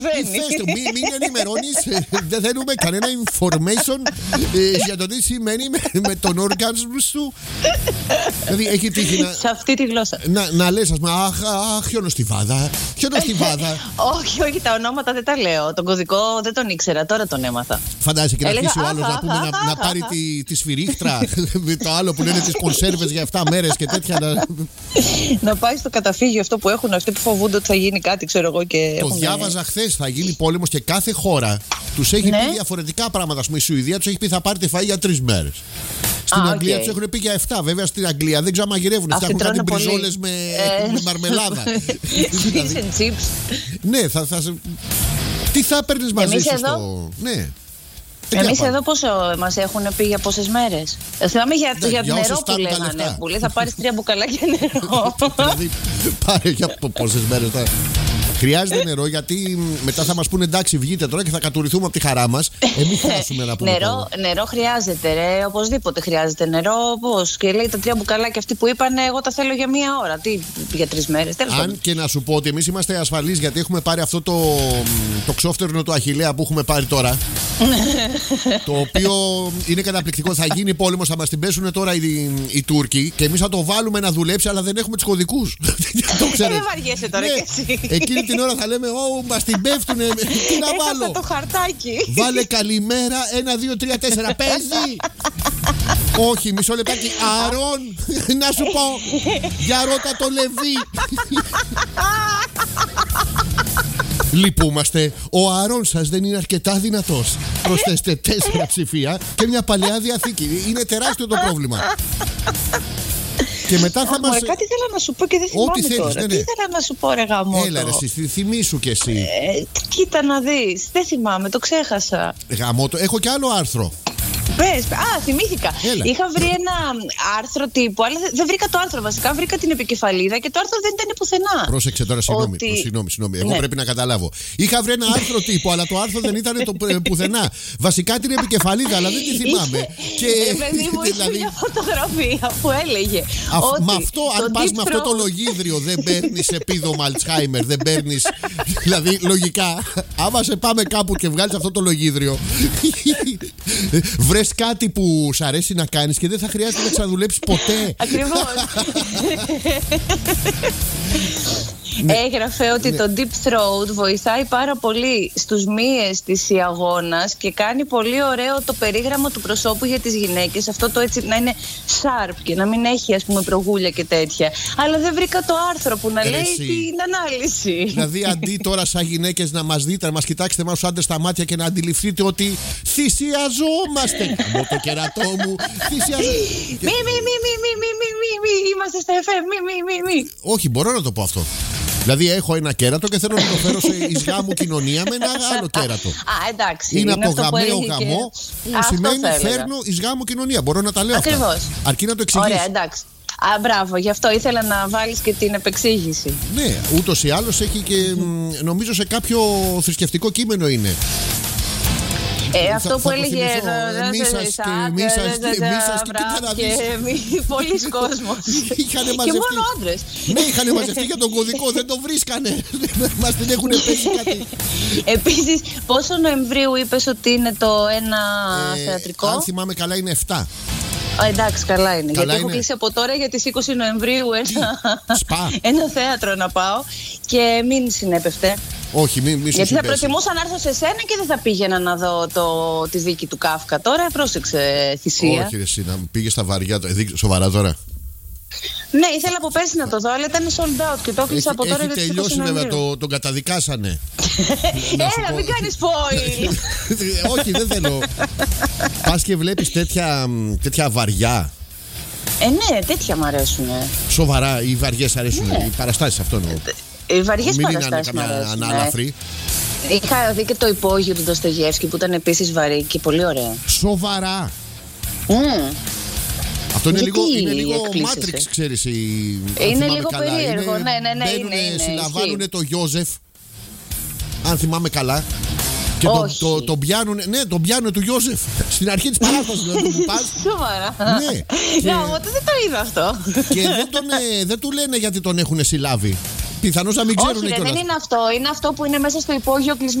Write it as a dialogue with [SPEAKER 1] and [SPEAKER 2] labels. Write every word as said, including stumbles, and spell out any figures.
[SPEAKER 1] Θες το, μην, μην ενημερώνεις. Δεν θέλουμε κανένα information ε, για το τι σημαίνει με, με τον οργανισμό σου. Δηλαδή έχει τύχει να,
[SPEAKER 2] σε αυτή τη γλώσσα.
[SPEAKER 1] Να, να λες, ας πούμε, αχ, αχ, χιονοστιβάδα, χιονοστιβάδα.
[SPEAKER 2] Όχι, όχι, τα ονόματα δεν τα λέω. Τον κωδικό δεν τον ήξερα, τώρα τον έμαθα.
[SPEAKER 1] Φαντάζεσαι και να αρχίσει ο άλλος να, πούμε, να, να πάρει τη, τη σφυρίχτρα, το άλλο που λένε τις κονσέρβες για επτά μέρες και τέτοια. Να,
[SPEAKER 2] να πάει στο καταφύγιο αυτό που έχουν αυτοί που φοβούνται ότι θα γίνει κάτι, ξέρω εγώ. Και
[SPEAKER 1] το
[SPEAKER 2] έχουν...
[SPEAKER 1] διάβαζα χθες, θα γίνει πόλεμος και κάθε χώρα τους έχει
[SPEAKER 2] ναι.
[SPEAKER 1] πει διαφορετικά πράγματα. Ας πούμε, η Σουηδία τους έχει πει θα πάρετε φαΐ για τρεις μέρες. Στην
[SPEAKER 2] ah,
[SPEAKER 1] Αγγλία
[SPEAKER 2] okay.
[SPEAKER 1] τους έχουν πει για εφτά. Βέβαια στην Αγγλία δεν ξαμαγειρεύουν. Φτιάχνουν κάτι μπριζόλες με,
[SPEAKER 2] ε...
[SPEAKER 1] με μαρμελάδα.
[SPEAKER 2] Fish and chips.
[SPEAKER 1] Ναι, θα, θα... τι θα παίρνεις μαζί σου στο... Ναι.
[SPEAKER 2] Εμείς εδώ πόσο μας έχουν πει για πόσες μέρες? Θυμάμαι για, ναι, για, για νερό που λέγανε. Που λέει θα πάρεις τρία μπουκαλάκια νερό.
[SPEAKER 1] Δηλαδή πάρε για πόσες μέρες θα... Χρειάζεται νερό γιατί μετά θα μας πούνε εντάξει βγείτε τώρα και θα κατουρηθούμε από τη χαρά μας. Εμείς χάσουμε να πούμε.
[SPEAKER 2] Νερό, νερό χρειάζεται ρε, οπωσδήποτε χρειάζεται νερό. Πώς? Και λέει τα τρία μπουκαλάκια αυτοί που είπανε εγώ τα θέλω για μία ώρα. Τι για τρεις μέρες? Τέλος.
[SPEAKER 1] Αν και να σου πω ότι εμείς είμαστε ασφαλείς γιατί έχουμε πάρει αυτό το, το ξόφτερνο του Αχιλλέα που έχουμε πάρει τώρα. Το οποίο είναι καταπληκτικό. Θα γίνει πόλεμος, θα μας την πέσουν τώρα οι, οι Τούρκοι και εμείς θα το βάλουμε να δουλέψει, αλλά δεν έχουμε τους κωδικούς.
[SPEAKER 2] Δεν βαριέσαι τώρα κι εσύ.
[SPEAKER 1] Εκείνη την ώρα θα λέμε, Ω, μας την πέφτουνε. Τι να βάλω?
[SPEAKER 2] το χαρτάκι.
[SPEAKER 1] Βάλε καλημέρα, ένα, δύο, τρία, τέσσερα. Παίζει. Όχι, μισό λεπτάκι. Αρών, να σου πω. Για ρώτα το Λεβί. Λυπούμαστε. Ο Αρών σας δεν είναι αρκετά δυνατός. Προσθέστε τέσσερα ψηφία και μια παλαιά διαθήκη. Είναι τεράστιο το πρόβλημα. Και μετά θα μας...
[SPEAKER 2] Κάτι ήθελα να σου πω και δεν θυμάμαι
[SPEAKER 1] ό,τι θέλεις,
[SPEAKER 2] τώρα.
[SPEAKER 1] ναι, ναι.
[SPEAKER 2] Τι ήθελα να σου πω ρε γαμώτο?
[SPEAKER 1] Έλα ρε εσύ, θυμήσου κι εσύ.
[SPEAKER 2] Ε, κοίτα να δεις. Δεν θυμάμαι, το ξέχασα.
[SPEAKER 1] Γαμώτο, έχω κι άλλο άρθρο.
[SPEAKER 2] Πες, α, θυμήθηκα.
[SPEAKER 1] Έλα.
[SPEAKER 2] Είχα βρει ένα άρθρο τύπου, αλλά δεν βρήκα το άρθρο βασικά. Βρήκα την επικεφαλίδα και το άρθρο δεν ήταν πουθενά.
[SPEAKER 1] Πρόσεξε τώρα, συγγνώμη.
[SPEAKER 2] Ότι...
[SPEAKER 1] συγγνώμη, συγγνώμη. Εγώ
[SPEAKER 2] ναι.
[SPEAKER 1] πρέπει να καταλάβω. Είχα βρει ένα άρθρο τύπου, αλλά το άρθρο δεν ήταν το πουθενά. Βασικά την επικεφαλίδα, αλλά δεν τη θυμάμαι.
[SPEAKER 2] Και. Ε, παιδί μου, δηλαδή... μια φωτογραφία που έλεγε.
[SPEAKER 1] Α,
[SPEAKER 2] ότι
[SPEAKER 1] με αυτό, αν πας με αυτό το λογίδριο, δεν παίρνει επίδομα Αλτσχάιμερ. Δεν παίρνει. Δηλαδή, λογικά, άμα σε πάμε κάπου και βγάλει αυτό το λογίδριο, βρες κάτι που σ' αρέσει να κάνεις και δεν θα χρειάζεται να ξαναδουλέψεις ποτέ.
[SPEAKER 2] Ακριβώς. Ναι. Έγραφε ότι ναι. το Deep Throat βοηθάει πάρα πολύ στους μύες της ιαγώνας και κάνει πολύ ωραίο το περίγραμμα του προσώπου για τις γυναίκες. Αυτό το έτσι να είναι sharp και να μην έχει ας πούμε προγούλια και τέτοια. Αλλά δεν βρήκα το άρθρο που να Εσύ. λέει την ανάλυση.
[SPEAKER 1] Δηλαδή αντί τώρα σαν γυναίκες να μας δείτε, να μας κοιτάξετε εμάς τους άντρες στα μάτια και να αντιληφθείτε ότι θυσιαζόμαστε. Από το κερατό μου θυσιαζόμαστε.
[SPEAKER 2] Μη, μη, μη, μη, μη, μη, μη, μη, μη, είμαστε στα εφ εμ, μη, μη, μη, μη.
[SPEAKER 1] Όχι, μπορώ να το πω αυτό. Δηλαδή έχω ένα κέρατο και θέλω να το φέρω σε εις γάμου κοινωνία με ένα άλλο κέρατο.
[SPEAKER 2] Α, εντάξει.
[SPEAKER 1] Είναι, είναι από το γαμαίο γαμό που
[SPEAKER 2] Α,
[SPEAKER 1] σημαίνει φέρνω εις γάμου κοινωνία. Μπορώ να τα λέω
[SPEAKER 2] Ακριβώς.
[SPEAKER 1] αυτά. Αρκεί να το εξηγήσεις.
[SPEAKER 2] Ωραία, εντάξει. Α, μπράβο, γι' αυτό ήθελα να βάλεις και την επεξήγηση.
[SPEAKER 1] Ναι, ούτως ή άλλως έχει και νομίζω σε κάποιο θρησκευτικό κίημενο είναι.
[SPEAKER 2] Ε, αυτό που έλεγε
[SPEAKER 1] μίσας και μίσας και μίσας και κοίτα να δεις.
[SPEAKER 2] Πολλοί κόσμος. Και μόνο άντρες.
[SPEAKER 1] Ναι, είχαν μαζευτεί για τον κωδικό, δεν το βρίσκανε. Μας την έχουν πέσει κάτι.
[SPEAKER 2] Επίσης, πόσο Νοεμβρίου είπες ότι είναι το ένα θεατρικό?
[SPEAKER 1] Αν θυμάμαι καλά είναι εφτά.
[SPEAKER 2] Α, εντάξει, καλά είναι.
[SPEAKER 1] Καλά
[SPEAKER 2] γιατί
[SPEAKER 1] είναι.
[SPEAKER 2] έχω κλείσει από τώρα για τις είκοσι Νοεμβρίου ένα,
[SPEAKER 1] Σπα.
[SPEAKER 2] ένα θέατρο να πάω και μην συνέπευτε.
[SPEAKER 1] Όχι, μην μη σου
[SPEAKER 2] γιατί θα
[SPEAKER 1] συμπέσει.
[SPEAKER 2] προτιμούσα να έρθω σε σένα και δεν θα πήγαινα να δω το, τη δίκη του Κάφκα. Τώρα πρόσεξε, θυσία.
[SPEAKER 1] Όχι, ρε, εσύ να πήγε στα βαριά. Σοβαρά τώρα.
[SPEAKER 2] Ναι, ήθελα από πέρσι να το δω, αλλά ήταν sold out και το έκλεισα από τώρα.
[SPEAKER 1] Έχει τελειώσει βέβαια, το, τον καταδικάσανε.
[SPEAKER 2] Έλα, μην κάνεις spoil.
[SPEAKER 1] Όχι, δεν θέλω. Πας και βλέπεις τέτοια, τέτοια βαριά.
[SPEAKER 2] Ε, ναι, τέτοια μου αρέσουν.
[SPEAKER 1] Σοβαρά, οι βαριές αρέσουν.
[SPEAKER 2] Ναι.
[SPEAKER 1] Οι παραστάσεις αυτό εννοώ.
[SPEAKER 2] Οι βαριές
[SPEAKER 1] Μην
[SPEAKER 2] παραστάσεις
[SPEAKER 1] είναι κανένα ανάλαφρη.
[SPEAKER 2] Είχα δει και το υπόγειο του Ντοστογεύσκη που ήταν επίσης βαρύ και πολύ ωραίο.
[SPEAKER 1] Σοβαρά.
[SPEAKER 2] Mm.
[SPEAKER 1] Αυτό είναι
[SPEAKER 2] γιατί
[SPEAKER 1] λίγο, είναι λίγο
[SPEAKER 2] εκπλήσεις,
[SPEAKER 1] Matrix,
[SPEAKER 2] ε?
[SPEAKER 1] ξέρεις. Η,
[SPEAKER 2] είναι λίγο
[SPEAKER 1] καλά.
[SPEAKER 2] περίεργο,
[SPEAKER 1] είναι,
[SPEAKER 2] ναι, ναι, ναι.
[SPEAKER 1] Μπαίνουνε,
[SPEAKER 2] είναι, είναι,
[SPEAKER 1] συλλαμβάνουνε το Γιώζεφ, αν θυμάμαι καλά. Και τον το, το πιάνουνε, ναι, τον πιάνουνε του Γιώζεφ. Στην αρχή της παράστασης δηλαδή που πας.
[SPEAKER 2] Σοβαρά.
[SPEAKER 1] Ναι.
[SPEAKER 2] Και... δεν το είδα αυτό.
[SPEAKER 1] Και δεν, τον, δεν του λένε γιατί τον έχουν συλλάβει. Πιθανώς να μην ξέρουν
[SPEAKER 2] Όχι, ρε,
[SPEAKER 1] κιόλας.
[SPEAKER 2] δεν είναι αυτό. Είναι αυτό που είναι μέσα στο υπόγειο κλεισμένο.